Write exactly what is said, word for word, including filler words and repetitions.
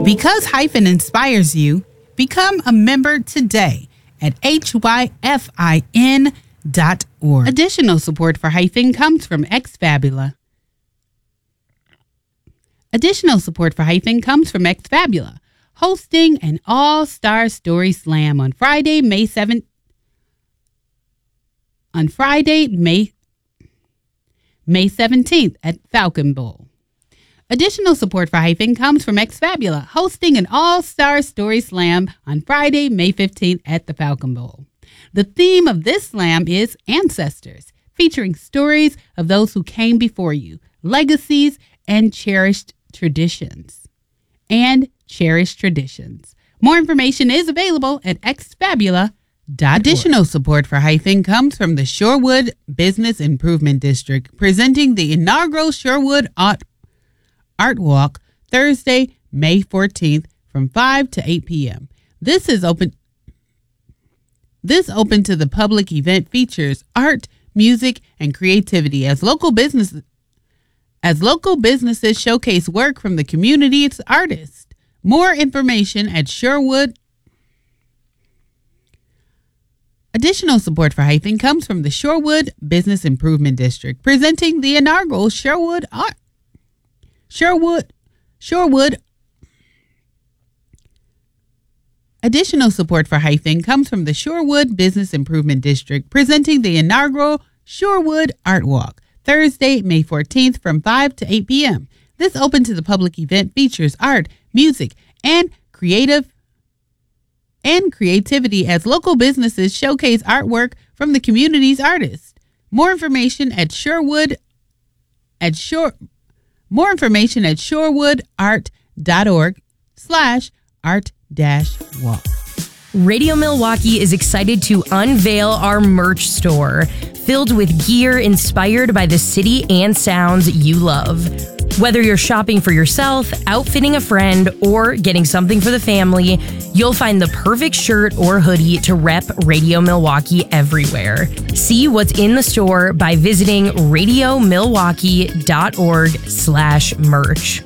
Because Hyphen inspires you, become a member today at H Y F I N dot org. Additional support for Hyphen comes from Exfabula. Additional support for Hyphen comes from Exfabula, hosting an all-star story slam on Friday, May seventh. On Friday, May May seventeenth at Falcon Bowl. Additional support for Hyphen comes from Exfabula, hosting an all-star story slam on Friday, May fifteenth at the Falcon Bowl. The theme of this slam is Ancestors, featuring stories of those who came before you, legacies, and cherished traditions. And cherished traditions. More information is available at exfabula dot org. Additional support for Hyphen comes from the Shorewood Business Improvement District, presenting the inaugural Shorewood Art, Art Walk Thursday, May fourteenth from five to eight p.m. This is open This open to the public event features art, music, and creativity as local businesses as local businesses showcase work from the community's artists. More information at Shorewood. Additional support for Hyphen comes from the Shorewood Business Improvement District, presenting the inaugural Shorewood Art Shorewood Shorewood Additional support for Hyphen comes from the Shorewood Business Improvement District, presenting the inaugural Shorewood Art Walk Thursday, May fourteenth from five to eight p.m. This open to the public event features art, music, and creative and creativity as local businesses showcase artwork from the community's artists. More information at Shorewood at Shore More information at shorewoodart.org slash art dash walk. Radio Milwaukee is excited to unveil our merch store, filled with gear inspired by the city and sounds you love. Whether you're shopping for yourself, outfitting a friend, or getting something for the family, you'll find the perfect shirt or hoodie to rep Radio Milwaukee everywhere. See what's in the store by visiting radiomilwaukee.org slash merch.